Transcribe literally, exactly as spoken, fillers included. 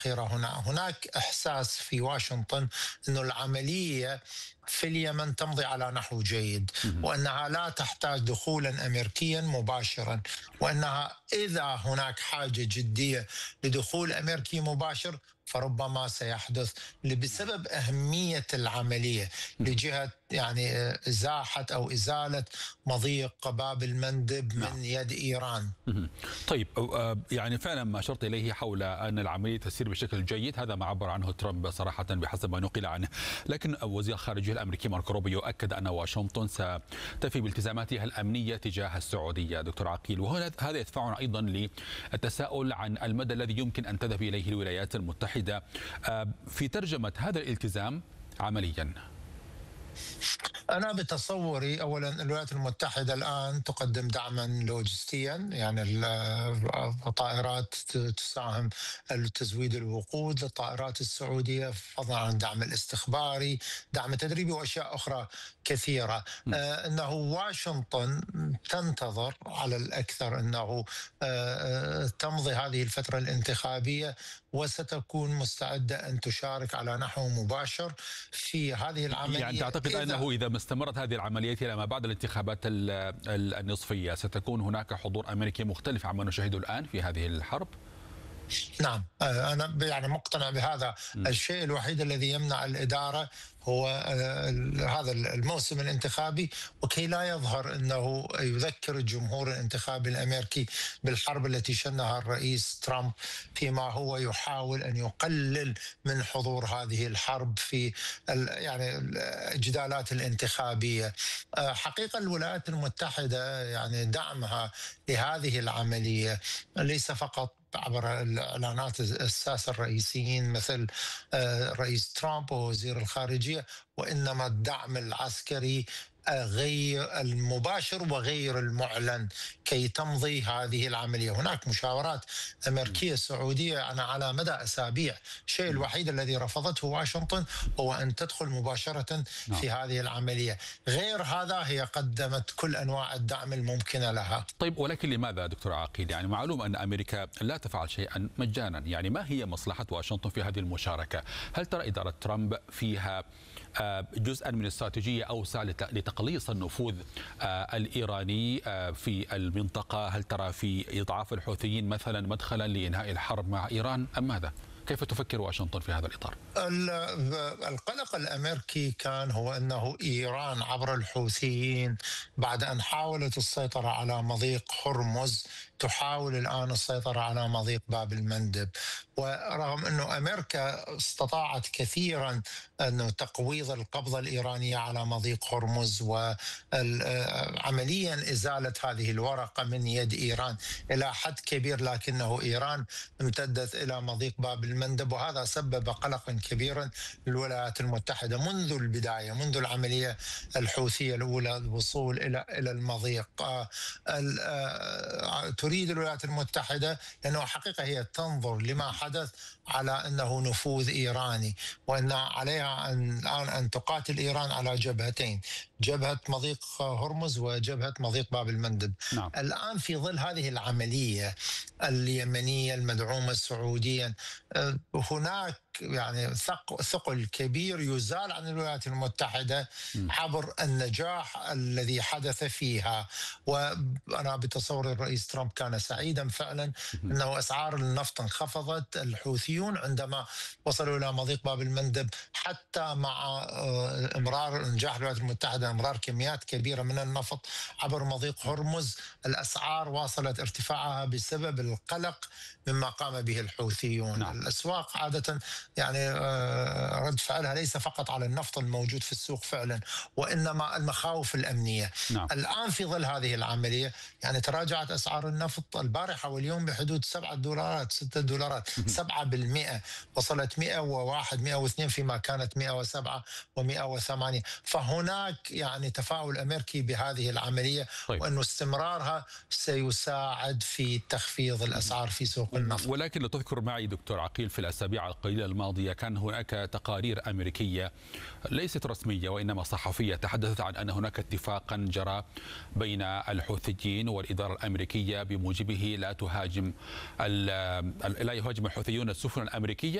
هنا هناك إحساس في واشنطن أن العملية في اليمن تمضي على نحو جيد، وأنها لا تحتاج دخولا أمريكيا مباشرا، وأنها إذا هناك حاجة جدية لدخول أمريكي مباشر فربما سيحدث بسبب أهمية العملية لجهة يعني إزاحة أو إزالة مضيق باب المندب من يد إيران. طيب، يعني فعلا ما أشرت إليه حول أن العملية تسير بشكل جيد، هذا ما عبر عنه ترامب صراحة بحسب ما نقل عنه. لكن وزير الخارجية الأمريكي ماركو روبيو أكد أن واشنطن ستفي بالتزاماتها الأمنية تجاه السعودية. دكتور عقيل، وهذا هذا يدفعنا أيضا للتساؤل عن المدى الذي يمكن أن تذهب إليه الولايات المتحدة في ترجمة هذا الالتزام عمليا. أنا بتصوري أولا الولايات المتحدة الآن تقدم دعما لوجستيا، يعني الطائرات تساهم تزويد الوقود للطائرات السعودية، فضلا عن الدعم الاستخباري، دعم تدريبي وأشياء أخرى كثيرة. آه أنه واشنطن تنتظر على الأكثر أنه آه تمضي هذه الفترة الانتخابية وستكون مستعدة أن تشارك على نحو مباشر في هذه العملية. يعني تعتقد أنه إذا ما استمرت هذه العمليات إلى ما بعد الانتخابات النصفية ستكون هناك حضور أمريكي مختلف عما نشاهده الآن في هذه الحرب؟ نعم، أنا يعني مقتنع بهذا. م. الشيء الوحيد الذي يمنع الإدارة هو هذا الموسم الانتخابي، وكي لا يظهر أنه يذكر الجمهور الانتخابي الأمريكي بالحرب التي شنها الرئيس ترامب، فيما هو يحاول أن يقلل من حضور هذه الحرب في يعني الجدالات الانتخابية. حقيقة الولايات المتحدة يعني دعمها لهذه العملية ليس فقط عبر الإعلانات الساسة الرئيسيين مثل رئيس ترامب ووزير الخارجية، وإنما الدعم العسكري غير المباشر وغير المعلن كي تمضي هذه العملية. هناك مشاورات أمريكية سعودية أنا على مدى أسابيع، الشيء الوحيد الذي رفضته واشنطن هو أن تدخل مباشرة في هذه العملية، غير هذا هي قدمت كل أنواع الدعم الممكنة لها. طيب، ولكن لماذا دكتور عقيل؟ يعني معلوم أن أمريكا لا تفعل شيئا مجانا، يعني ما هي مصلحة واشنطن في هذه المشاركة؟ هل ترى إدارة ترامب فيها جزءا من استراتيجية أوسع لتقليص النفوذ الإيراني في المنطقة؟ هل ترى في إضعاف الحوثيين مثلا مدخلا لإنهاء الحرب مع إيران أم ماذا؟ كيف تفكر واشنطن في هذا الإطار؟ القلق الأمريكي كان هو أنه إيران عبر الحوثيين بعد أن حاولت السيطرة على مضيق هرمز تحاول الآن السيطرة على مضيق باب المندب، ورغم أنه أمريكا استطاعت كثيرا أنه تقويض القبضة الإيرانية على مضيق هرمز وعمليا إزالة هذه الورقة من يد إيران إلى حد كبير، لكنه إيران امتدت إلى مضيق باب المندب، وهذا سبب قلقا كبيرا للولايات المتحدة منذ البداية، منذ العملية الحوثية الأولى الوصول إلى إلى المضيق. تريد الولايات المتحدة لأنه حقيقة هي تنظر لما حدث على أنه نفوذ إيراني، وأن عليها أن الآن أن تقاتل إيران على جبهتين، جبهة مضيق هرمز وجبهة مضيق باب المندب. نعم. الآن في ظل هذه العملية اليمنية المدعومة سعوديا هناك يعني ثقل كبير يزال عن الولايات المتحدة عبر النجاح الذي حدث فيها. وأنا بتصور الرئيس ترامب كان سعيدا فعلا أنه أسعار النفط انخفضت. الحوثيون عندما وصلوا إلى مضيق باب المندب حتى مع إمرار نجاح الولايات المتحدة إمرار كميات كبيرة من النفط عبر مضيق هرمز، الأسعار واصلت ارتفاعها بسبب القلق مما قام به الحوثيون. نعم. الأسواق عادة يعني رد فعلها ليس فقط على النفط الموجود في السوق فعلا، وإنما المخاوف الأمنية. نعم. الآن في ظل هذه العملية يعني تراجعت أسعار النفط البارحة واليوم بحدود سبعة دولارات ستة دولارات سبعة بالمئة، وصلت مئة وواحد مئة واثنين فيما كانت مئة وسبعة ومئة وثمانية. فهناك يعني تفاؤل أمريكي بهذه العملية. طيب. وأنه استمرارها سيساعد في تخفيض الأسعار في سوق النفط. ولكن لو تذكر معي دكتور عقيل في الأسابيع القليلة الماضية كان هناك تقارير أمريكية ليست رسمية وإنما صحفية تحدثت عن أن هناك اتفاقا جرى بين الحوثيين والإدارة الأمريكية بموجبه لا تهاجم لا يهاجم الحوثيون السفن الأمريكية